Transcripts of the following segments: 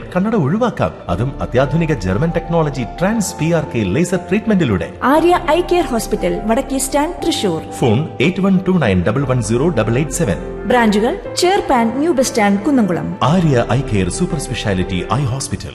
കണ്ണട ഒഴിവാക്കാം. അതും അത്യാധുനിക German technology trans PRK laser ട്രീറ്റ്മെന്റിലൂടെ. Arya eye care hospital, വടക്കേ സ്റ്റാൻഡ്, തൃശൂർ. ഫോൺ 8129110817. ബ്രാഞ്ചുകൾ ചേർപ്പാൻ, new bus stand, Kunnamkulam. Arya eye care super speciality eye hospital.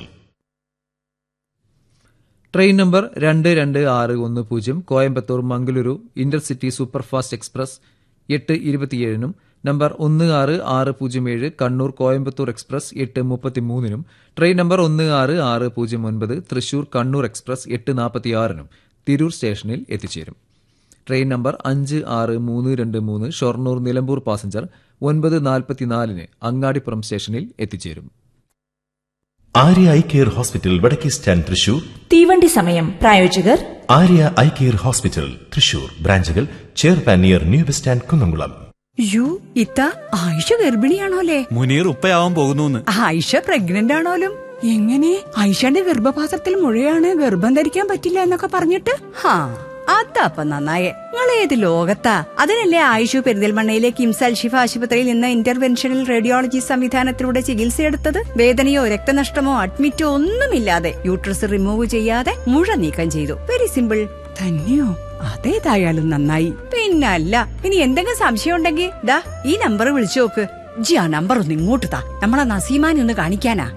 Train number 226110 Coimbatore Mangaluru intercity superfast express 8:27 number 16607 Kannur Coimbatore express 8:33 train number 16609 Thrissur Kannur express 8:46 Tirur സ്റ്റേഷനിൽ എത്തിച്ചേരും. Train number 56323 Shoranur Nilambur passenger 9:44 Angadipuram സ്റ്റേഷനിൽ എത്തിച്ചേരും. Arya eye care hospital, വടക്കേ stand, Thrissur. തീവണ്ടി സമയം. പ്രായോജകർ Arya eye care hospital, Thrissur. ബ്രാഞ്ചുകൾ ചേർപ്പാൻ near new bus stand, Kunnamkulam. ഇത്ത ആയിഷ ഗർഭിണിയാണോലേ? മുനീർ ഉപ്പയാവാൻ പോകുന്നു. ആയിഷ പ്രഗ്നന്റ് ആണോലും? എങ്ങനെ? ആയിഷയുടെ ഗർഭപാത്രത്തിൽ മുഴയാണ്, ഗർഭം ധരിക്കാൻ പറ്റില്ല എന്നൊക്കെ പറഞ്ഞിട്ട്? അതപ്പ നന്നായേ. നിങ്ങൾ ഏത് ലോകത്താ? അതിനല്ലേ ആയിഷു പെരിന്തൽമണ്ണയിലെ കിംസ് അൽഷിഫ ആശുപത്രിയിൽ നിന്ന് ഇന്റർവെൻഷണൽ റേഡിയോളജി സംവിധാനത്തിലൂടെ ചികിത്സയെടുത്തത്. വേദനയോ രക്തനഷ്ടമോ അഡ്മിറ്റോ ഒന്നുമില്ലാതെ യൂട്രസ് റിമൂവ് ചെയ്യാതെ മുഴ നീക്കം ചെയ്തു. Very simple. തന്നെയോ? അതേതായാലും നന്നായി. പിന്നല്ല, ഇനി എന്തെങ്കിലും സംശയം ഉണ്ടെങ്കിൽ ദാ ഈ നമ്പർ വിളിച്ചു നോക്ക്. ജി ആ നമ്പർ ഒന്ന് ഇങ്ങോട്ട് താ, നമ്മളെ നസീമാനെ ഒന്ന് കാണിക്കാനാ.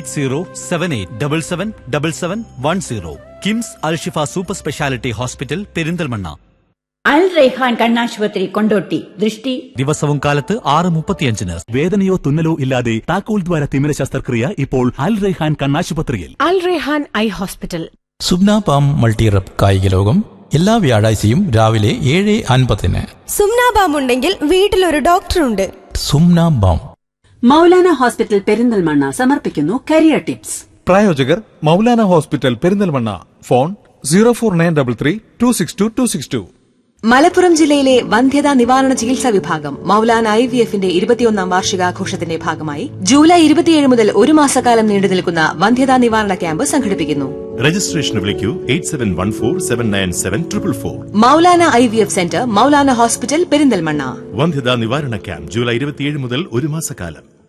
8078777710 KIMS Alshifa super speciality hospital, Perinthalmanna. അൽ റൈഹാൻ കണ്ണാശുപത്രി, കൊണ്ടോട്ടി. ദൃഷ്ടി ദിവസവും കാലത്ത് 6:35. വേദനയോ തുന്നലോ ഇല്ലാതെ താക്കോൽ ദ്വാര തിമിര ശസ്ത്രക്രിയ ഇപ്പോൾ അൽ റൈഹാൻ കണ്ണാശുപത്രിയിൽ. അൽ റൈഹാൻ ഐ ഹോസ്പിറ്റൽ. സുബ്ന പാം മൾട്ടിറപ്പ് കായിക ലോകം എല്ലാ വ്യാഴാഴ്ചയും രാവിലെ 7:50. സുംന ബാം ഉണ്ടെങ്കിൽ വീട്ടിലൊരു ഡോക്ടറുണ്ട്. സുംന ബാം. മൗലാന ഹോസ്പിറ്റൽ പെരിന്തൽമണ്ണ സമർപ്പിക്കുന്നു കരിയർ ടിപ്സ്. പ്രായോജകർ മൗലാന ഹോസ്പിറ്റൽ പെരിന്തൽമണ്ണ. ഫോൺ 0493262262. മലപ്പുറം ജില്ലയിലെ വന്ധ്യതാ നിവാരണ ചികിത്സാ വിഭാഗം മൗലാന IVFന്റെ 21ാം വാർഷികാഘോഷത്തിന്റെ ഭാഗമായി ജൂലൈ 27 മുതൽ ഒരു മാസക്കാലം നീണ്ടു നിൽക്കുന്ന വന്ധ്യതാ നിവാരണ ക്യാമ്പ് സംഘടിപ്പിക്കുന്നു. രജിസ്ട്രേഷന് വിളിക്കൂ 8714797444. Maulana IVF centre, Maulana hospital, Perinthalmanna. വന്ധ്യതാ നിവാരണ ക്യാമ്പ് ജൂലൈ 27 മുതൽ ഒരു മാസക്കാലം.